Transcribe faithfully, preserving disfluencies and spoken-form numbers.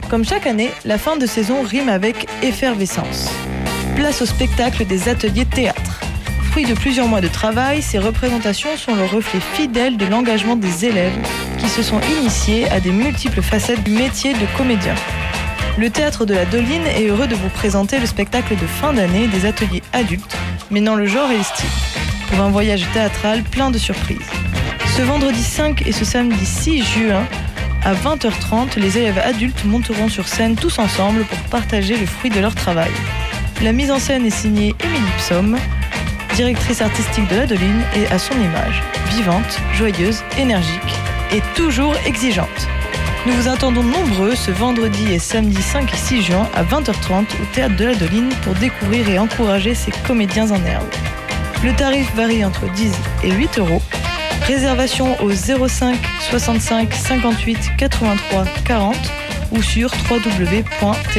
Comme chaque année, la fin de saison rime avec effervescence. Place au spectacle des ateliers théâtre. Fruit de plusieurs mois de travail, ces représentations sont le reflet fidèle de l'engagement des élèves qui se sont initiés à des multiples facettes du métier de comédien. Le Théâtre de la Doline est heureux de vous présenter le spectacle de fin d'année des ateliers adultes, mêlant le genre et le style, pour un voyage théâtral plein de surprises. Ce vendredi cinq et ce samedi six juin, à vingt heures trente, les élèves adultes monteront sur scène tous ensemble pour partager le fruit de leur travail. La mise en scène est signée Émilie Psom, directrice artistique de la Doline, et à son image, vivante, joyeuse, énergique et toujours exigeante. Nous vous attendons nombreux ce vendredi et samedi cinq et six juin à vingt heures trente au Théâtre de la Doline pour découvrir et encourager ces comédiens en herbe. Le tarif varie entre dix et huit euros. Réservation au zéro cinq soixante-cinq cinquante-huit quatre-vingt-trois quarante ou sur w w w point théâtre